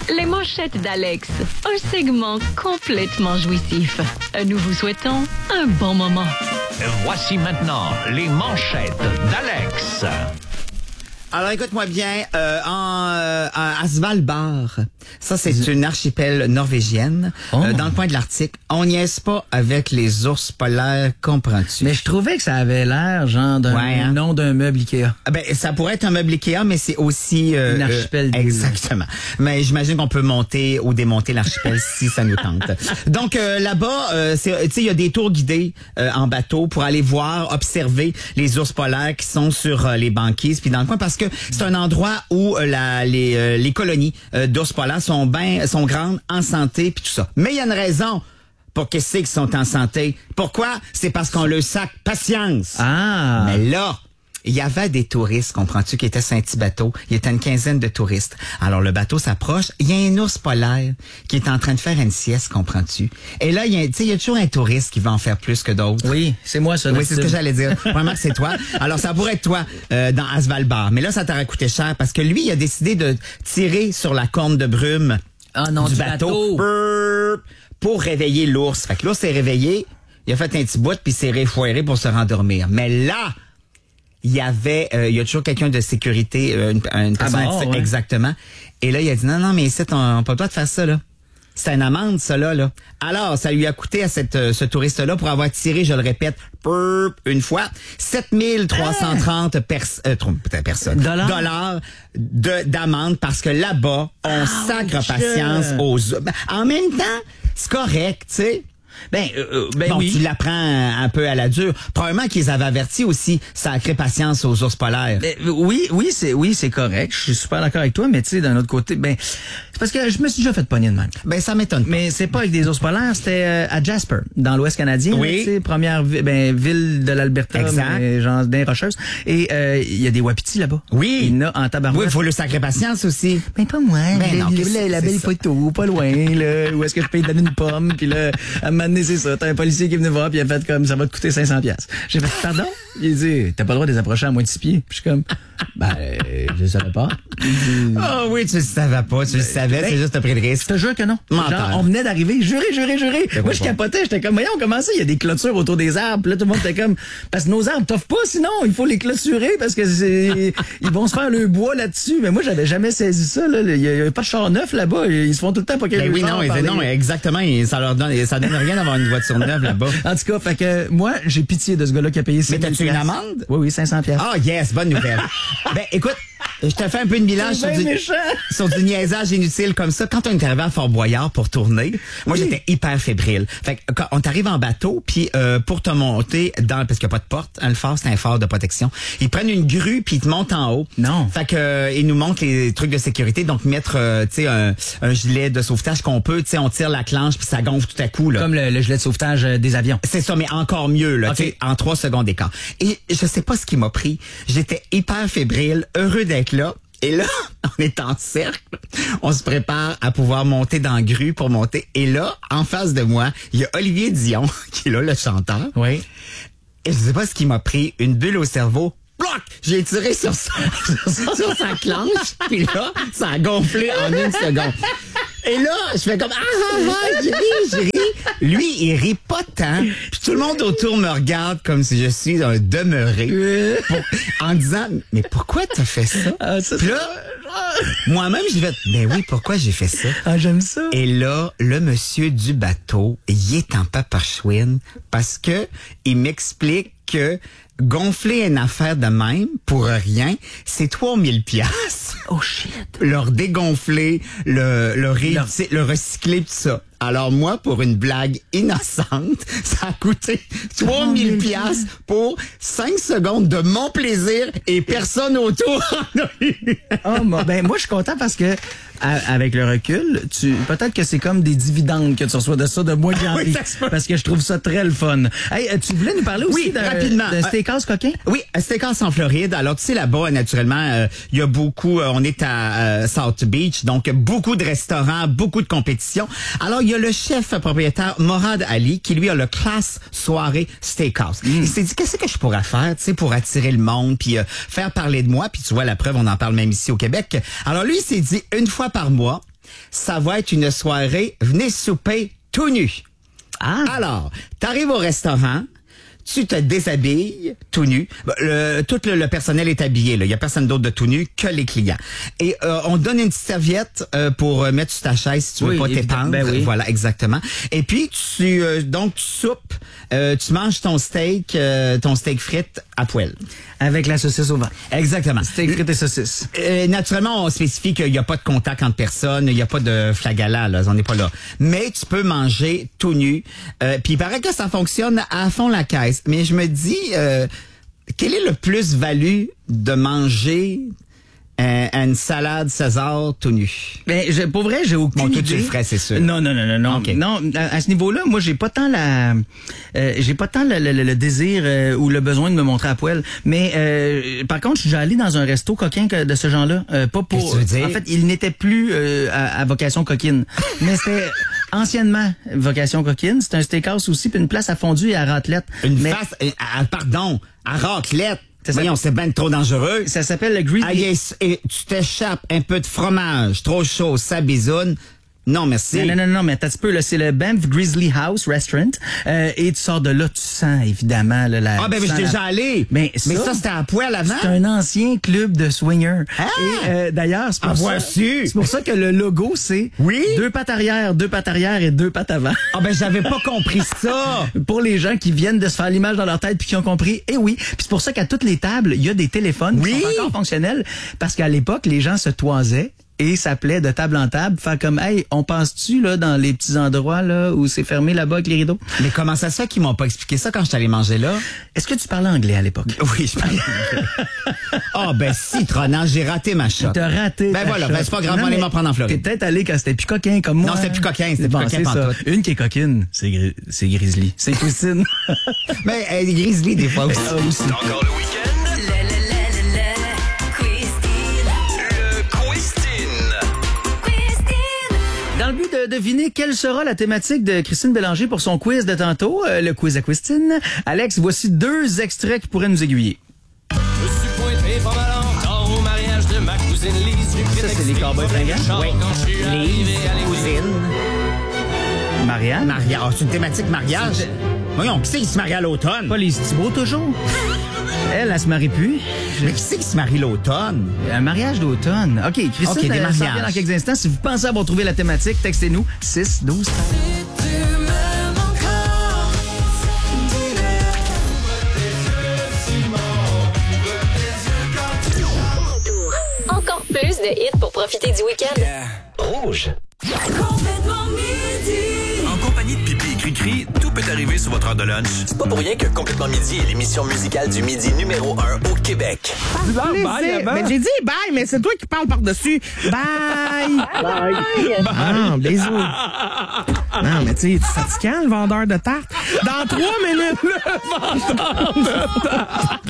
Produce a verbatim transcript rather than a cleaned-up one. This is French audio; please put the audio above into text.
Les manchettes d'Alex, un segment complètement jouissif. Nous vous souhaitons un bon moment. Voici maintenant les manchettes d'Alex. Alors, écoute-moi bien, euh, en, euh, à Svalbard, ça, c'est une archipel norvégienne, Oh. euh, dans le coin de l'Arctique. On niaise pas avec les ours polaires, comprends-tu? Mais je trouvais que ça avait l'air, genre, d'un Ouais, hein? nom d'un meuble Ikea. Ah ben, ça pourrait être un meuble Ikea, mais c'est aussi... Euh, Une archipel euh, d'îles. Exactement. Mais j'imagine qu'on peut monter ou démonter l'archipel si ça nous tente. Donc, euh, là-bas, euh, c'est, tu sais, il y a des tours guidés euh, en bateau pour aller voir, observer les ours polaires qui sont sur euh, les banquises puis dans le coin, parce que c'est un endroit où euh, la, les, euh, les colonies euh, d'ours polaires sont bien, sont grandes, en santé puis tout ça. Mais il y a une raison pour que c'est qu'ils sont en santé. Pourquoi? C'est parce qu'on leur sac patience. Ah! Mais là, il y avait des touristes, comprends-tu, qui étaient sur un petit bateau. Il y était une quinzaine de touristes. Alors, le bateau s'approche. Il y a un ours polaire qui est en train de faire une sieste, comprends-tu? Et là, il y a, tu sais, il y a toujours un touriste qui va en faire plus que d'autres. Oui, c'est moi, ça. Oui, c'est ce que j'allais dire. Vraiment que c'est toi. Alors, ça pourrait être toi euh, dans à Svalbard. Mais là, ça t'aurait coûté cher parce que lui, il a décidé de tirer sur la corne de brume Ah non, du, du bateau, bateau. Brrr, pour réveiller l'ours. Fait que l'ours s'est réveillé, il a fait un petit bout puis il s'est réfoiré pour se rendormir. Mais là, il y avait, euh, il y a toujours quelqu'un de sécurité, euh, une, une personne bord, active- ouais. exactement. Et là, il a dit non, non, mais ici, on n'a pas le droit de faire ça là. C'est une amende, ça là, là. Alors, ça lui a coûté à cette, euh, ce touriste-là pour avoir tiré, je le répète, brrr, une fois, sept mille trois cent trente pers euh, trom- putain, personnes. Dollars? Dollars de, d'amende parce que là-bas, on sacre patience aux... Ben, en même temps, c'est correct, tu sais. Ben, euh, euh, ben Bon, oui. tu l'apprends un peu à la dure. Probablement qu'ils avaient averti aussi, sacré patience aux ours polaires. Ben, oui, oui, c'est oui, c'est correct. Je suis super d'accord avec toi, mais tu sais, d'un autre côté, ben, c'est parce que je me suis déjà fait pogner de même. Ben, ça m'étonne pas. Mais c'est pas avec des ours polaires, c'était euh, à Jasper, dans l'Ouest canadien. Oui. Tu sais, première vi- ben, ville de l'Alberta, Exact. mais genre des rocheuses. Et euh, il y a des wapitis là-bas. Oui. Il y en a en tabarouette. Oui, il faut le sacré patience aussi. Ben pas moi. Ben la, non, la- qu'est-ce la, que la c'est belle ça? photo, pas loin, là, où est-ce que je peux te donner une pomme, puis là, à un moment donné, c'est ça. T'as un policier qui est venu voir, puis il a fait comme, ça va te coûter cinq cents piastres. J'ai fait, pardon? Il dit, t'as pas le droit de les approcher à moins de six pieds. Puis je suis comme, ben, je le savais pas. Il dit, Ah oui, tu le savais pas, tu le savais, ben, c'est juste un prix de risque. je te jure que non. Menteur. Genre, on venait d'arriver, juré, juré, juré. Moi, je pas. capotais, j'étais comme, voyons, comment ça, il y a des clôtures autour des arbres. Puis là, tout le monde était comme, parce que nos arbres t'offrent pas, sinon, il faut les clôturer parce que c'est, ils vont se faire le bois là-dessus. Mais moi, j'avais jamais saisi ça, là. Il y a, il y a pas de char neuf là-bas. Ils se font tout le temps pas qu'il y ait Ben le oui, char non, à ils- parler. non, exactement, et ça leur donne, ça donne rien d'avoir une voiture neuve là-bas. En tout cas, fait que, moi, j'ai pitié de ce gars-là qui a payé six Mais mille t'as-tu une piastres. amende? Oui, oui, cinq cents piastres. Ah yes, bonne nouvelle. Ben écoute, je te fais un peu de millage sur C'est du, bien méchant. sur du niaisage inutile comme ça. Quand on est arrivé à Fort-Boyard pour tourner, moi j'étais hyper fébrile. Fait que quand on t'arrive en bateau, puis euh, pour te monter dans, parce qu'il n'y a pas de porte, hein, le phare c'est un phare de protection. Ils prennent une grue puis ils te montent en haut. Non. Fait que euh, ils nous montrent les trucs de sécurité, donc mettre euh, tu sais un, un gilet de sauvetage qu'on peut, tu sais on tire la clenche puis ça gonfle tout à coup là. Comme le, le gilet de sauvetage euh, des avions. C'est ça, mais encore mieux, là, Ok. tu sais, en trois secondes d'écart. Et je sais pas ce qui m'a pris. J'étais hyper fébrile, heureux d'être là. Et là, on est en cercle. On se prépare à pouvoir monter dans la grue pour monter. Et là, en face de moi, il y a Olivier Dion, qui est là, le chanteur. Oui. Et je sais pas ce qui m'a pris, une bulle au cerveau. Bloc! J'ai tiré sur sa, sur sa clenche, puis là, ça a gonflé en une seconde. Et là, je fais comme, ah, ah, ah, je ris, je ris. Lui, il rit pas tant. Puis tout le monde autour me regarde comme si je suis un demeuré. Pour- en disant, mais pourquoi t'as fait ça? Ah, ça, Puis là, moi-même, j'ai fait, ben oui, pourquoi j'ai fait ça? Ah, j'aime ça. Et là, le monsieur du bateau, il est en paparchouine parce que il m'explique que gonfler une affaire de même pour rien, c'est trois mille piastres. Oh shit. Leur dégonfler, le, le, réuti- le recycler, tout ça. Alors moi, pour une blague innocente, ça a coûté trois mille piastres pour cinq secondes de mon plaisir et personne autour en a eu. Oh, moi, ben, moi, je suis content parce que, à- avec le recul, tu, peut-être que c'est comme des dividendes que tu reçois de ça, de moi qui en Oui, ris. ça se peut. Parce que je trouve ça très le fun. Hey, euh, tu voulais nous parler aussi Oui, d'un, rapidement. d'un steakhouse coquin? Oui, Steakhouse en Floride. Alors, tu sais, là-bas, naturellement, euh, il y a beaucoup, euh, on est à euh, South Beach, donc beaucoup de restaurants, beaucoup de compétitions. Alors, il y a le chef propriétaire, Morad Ali, qui lui a le classe soirée Steakhouse. Il s'est dit, qu'est-ce que je pourrais faire, tu sais, pour attirer le monde, puis euh, faire parler de moi, puis tu vois, la preuve, on en parle même ici au Québec. Alors, lui, il s'est dit, une fois par mois, ça va être une soirée, venez souper tout nu. Ah. Alors, t'arrives au restaurant, tu te déshabilles tout nu. Le, tout le, le personnel est habillé. Il y a personne d'autre de tout nu que les clients. Et euh, on te donne une petite serviette euh, pour euh, mettre sur ta chaise si tu veux Oui, pas évidemment. t'épandre. Ben oui. Voilà, exactement. Et puis tu euh, donc tu soupes, euh, tu manges ton steak, euh, ton steak frites à poêle. Avec la saucisse au vent. Exactement. Steak frites et saucisses. Euh, naturellement, on spécifie qu'il n'y a pas de contact entre personnes, il n'y a pas de flagala, là, on n'est pas là. Mais tu peux manger tout nu. Euh, Puis il paraît que ça fonctionne à fond la caisse. Mais je me dis, euh, quel est le plus-value de manger euh, une salade César tout nu? Ben, je, pour vrai, j'ai aucune Bon, toi, idée. tu le ferais, c'est sûr. Non, non, non, non, non. Okay. Non, à, à ce niveau-là, moi, j'ai pas tant la, euh, j'ai pas tant le, le, le désir euh, ou le besoin de me montrer à poil. Mais euh, par contre, je suis déjà allé dans un resto coquin que- de ce genre-là. Euh, pas pour. Qu'est-ce que tu veux dire? En fait, il n'était plus euh, à, à vocation coquine, mais c'était anciennement vocation coquine. C'était un steakhouse aussi, puis une place à fondue et à raclette. Une mais face, euh, à- pardon, à raclette. Ça Voyons, c'est ben trop dangereux. ça s'appelle le Greasy. Ah, yes, et tu t'échappes un peu de fromage, trop chaud, ça bisoune. Non, merci. Non, non, non, non, mais attends un petit peu, là, c'est le Banff Grizzly House Restaurant. Euh, et tu sors de là, tu sens, évidemment, là, la... Ah, ben, tu je sens suis la- déjà allé. Mais Mais ça, ça, c'était à poêle avant. c'est un ancien club de swingers. Ah! Et euh, d'ailleurs, c'est pour, En ça- vois-tu? c'est pour ça que le logo, c'est Oui? deux pattes arrière, deux pattes arrière et deux pattes avant. Ah, ben, j'avais pas compris ça. Pour les gens qui viennent de se faire l'image dans leur tête puis qui ont compris, eh oui. Puis c'est pour ça qu'à toutes les tables, il y a des téléphones Oui. qui sont encore fonctionnels parce qu'à l'époque, les gens se toisaient et s'appelaient de table en table, faire comme, hey, on pense-tu là dans les petits endroits là où c'est fermé là-bas avec les rideaux? Mais comment ça se fait qu'ils m'ont pas expliqué ça quand je suis allé manger là? Est-ce que tu parlais anglais à l'époque? Oui, je parlais. Ah, ben, citronnant, j'ai raté ma shot. T'as raté. Ben ta voilà, shot. ben c'est pas grave, Non, on allait mais m'en prendre en Floride. T'es peut-être allé quand c'était plus coquin comme moi. Non, c'était plus coquin, c'était Bon, plus coquin c'est ça. pantoute. Une qui est coquine, c'est gri- c'est Grizzly. C'est Christine. Mais elle est grizzly des fois aussi. Ah, aussi. Encore le week-end, le Quiztine. Dans le but de deviner quelle sera la thématique de Christine Bélanger pour son quiz de tantôt, euh, le quiz à Christine, Alex, voici deux extraits qui pourraient nous aiguiller. Je suis pointé pas mal en retard au mariage de ma cousine Lise. Ça, c'est les Cowboys fringants? Oui. Quand je suis arrivé à l'église. Cousine. Marianne? Mariage. Ah, c'est une thématique mariage. Voyons, qui c'est qui se marie à l'automne? Pas Lise Thibault, toujours? Elle, elle se marie plus. Mais qui c'est qui se marie l'automne? Un mariage d'automne. OK, Christine, OK, des elle s'en mariages. vient dans quelques instants. Si vous pensez avoir trouvé la thématique, textez-nous six douze treize. Encore plus de hits pour profiter du week-end. Rouge. En compagnie de Pipi et Cricri, tout peut arriver sur votre heure de lunch. C'est pas pour rien que Complètement Midi est l'émission musicale du midi numéro un au Québec. Plaisir. Mais j'ai dit bye, mais c'est toi qui parles par-dessus. Bye! Bye! Ah, bisous. Non, mais tu sais, tu fatigant, le vendeur de tartes. Dans trois minutes, le vendeur de tartes.